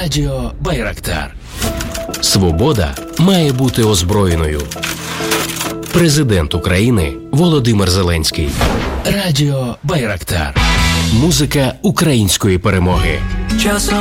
Радіо Байрактар. Свобода має бути озброєною. Президент України Володимир Зеленський. Радіо Байрактар. Музика української перемоги. Часом